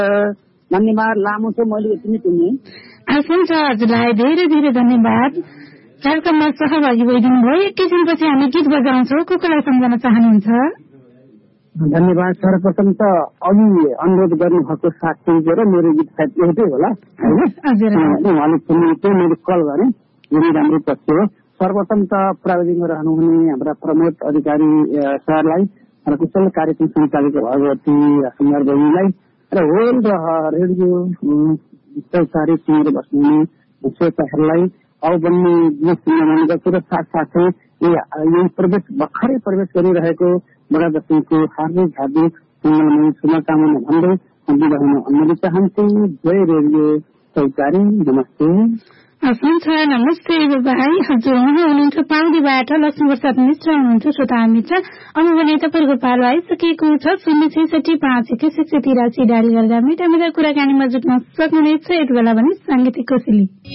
धन्यवाद। लामो छ, मैले यति नै सुने। हुन्छ, हजुरलाई धेरै धेरै धन्यवाद। कार्यक्रममा सहभागी भइदिनु भयो। एकैछिनपछि हामी गीत बजाउँछौँ। कसलाई सम्झन चाहनुहुन्छ? धन्यवाद। सर्वप्रथम त अघि अनुरोध गर्नुभएको साथी र मेरो गीत सायद एउटै होला होइन, उहाँले सुनेको मैले कल गरेँ, यही राम्रो तथ्य हो। सर्वप्रथम त प्राविधिकमा रहनुहुने हाम्रा प्रमोद अधिकारी सरलाई र कुशल कार्यक्रम सञ्चालक भगवती सुन्दर बहिनीलाई र होल र रेडियो चौतारी सुनेर बस्नुहुने श्रोताहरूलाई औ बन्ने सुन्न गर्छु र साथसाथै यही भर्खरै प्रवेश गरिरहेको बडा दशैंको हार्दिक हार्दिक मङ्गलमय शुभकामना भन्दै बिदा हुन अनुमति चाहन्छु। जय रेडियो चौतारी। नमस्ते। हुन्छ, नमस्ते भाइ। हजुर, उहाँ हुनुहुन्छ पाउडीबाट लक्ष्मीप्रसाद मिश्र हुनुहुन्छ श्रोता मित्र। अब भने तपाईँको पालो आइसकेको छ 06651 डायल गरेर मिठा मिठा कुराकानीमा जुट्न सक्नुहुनेछ। यति बेला भने साङ्गीतिक कोसेली।